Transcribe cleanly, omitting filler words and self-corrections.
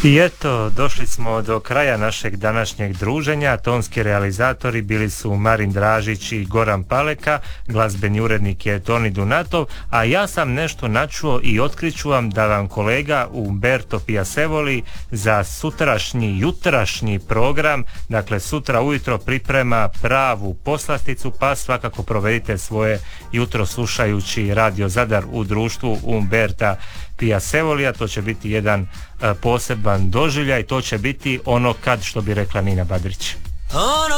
I eto, došli smo do kraja našeg današnjeg druženja. Tonski realizatori bili su Marin Dražić i Goran Paleka, glazbeni urednik je Toni Dunatov, a ja sam nešto načuo i otkriću vam da vam kolega Umberto Piacevoli za jutrašnji program, dakle sutra ujutro, priprema pravu poslasticu, pa svakako provedite svoje jutro slušajući Radio Zadar u društvu Umberta Piacevolija. To će biti jedan poseban doživljaj, to će biti ono kad, što bi rekla Nina Badrić.